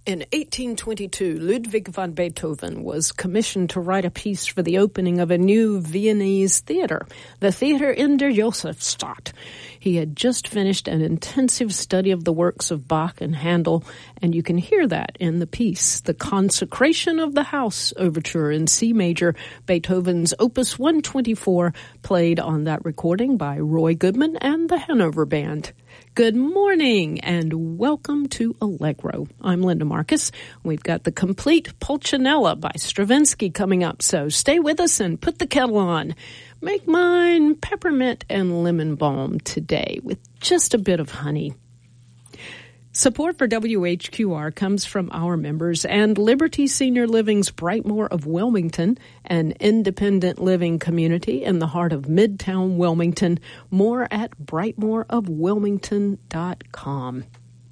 In 1822, Ludwig van Beethoven was commissioned to write a piece for the opening of a new Viennese theater, the Theater in der Josefstadt. He had just finished an intensive study of the works of Bach and Handel, and you can hear that in the piece, The Consecration of the House Overture in C major, Beethoven's Opus 124, played on that recording by Roy Goodman and the Hanover Band. Good morning and welcome to Allegro. I'm Linda Marcus. We've got the complete Pulcinella by Stravinsky coming up, so stay with us and put the kettle on. Make mine peppermint and lemon balm today with just a bit of honey. Support for WHQR comes from our members and Liberty Senior Living's Brightmoor of Wilmington, an independent living community in the heart of Midtown Wilmington. More at brightmoorofwilmington.com.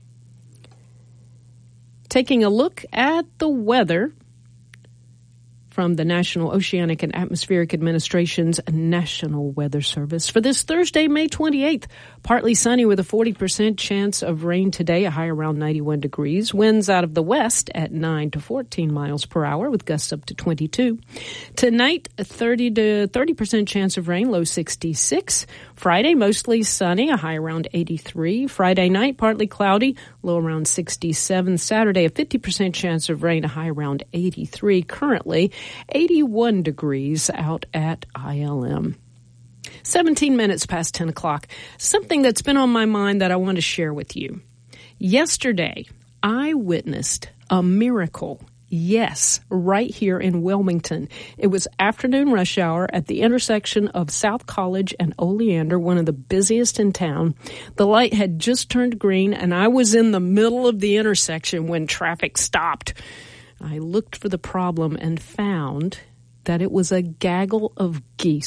Taking a look at the weather from the National Oceanic and Atmospheric Administration's National Weather Service. For this Thursday, May 28th, partly sunny with a 40% chance of rain today, a high around 91 degrees. Winds out of the west at 9 to 14 miles per hour with gusts up to 22. Tonight, a 30% chance of rain, low 66. Friday, mostly sunny, a high around 83. Friday night, partly cloudy, low around 67. Saturday, a 50% chance of rain, a high around 83. Currently, 81 degrees out at ILM. 17 minutes past 10 o'clock. Something that's been on my mind that I want to share with you. Yesterday, I witnessed a miracle. Yes, right here in Wilmington. It was afternoon rush hour at the intersection of South College and Oleander, one of the busiest in town. The light had just turned green, and I was in the middle of the intersection when traffic stopped. I looked for the problem and found that it was a gaggle of geese